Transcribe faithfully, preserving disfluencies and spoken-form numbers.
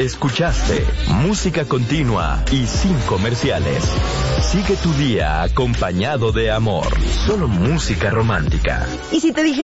Escuchaste música continua y sin comerciales. Sigue tu día acompañado de amor. Solo música romántica. ¿Y si te dije